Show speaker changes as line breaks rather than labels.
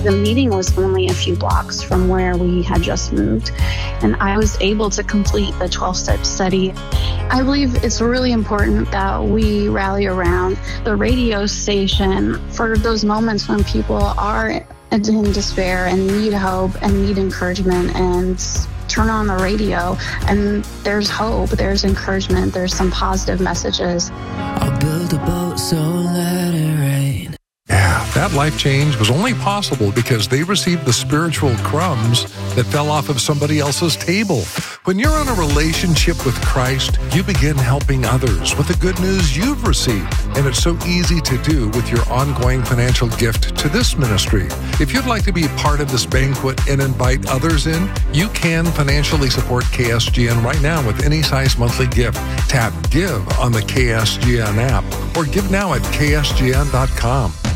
The meeting was only a few blocks from where we had just moved, and I was able to complete the 12-step study. I believe it's really important that we rally around the radio station for those moments when people are in despair and need hope and need encouragement, and turn on the radio and there's hope, there's encouragement, there's some positive messages.
I'll build a boat, so let it rain.
Yeah, that life change was only possible because they received the spiritual crumbs that fell off of somebody else's table. When you're in a relationship with Christ, you begin helping others with the good news you've received. And it's so easy to do with your ongoing financial gift to this ministry. If you'd like to be part of this banquet and invite others in, you can financially support KSGN right now with any size monthly gift. Tap Give on the KSGN app or give now at ksgn.com.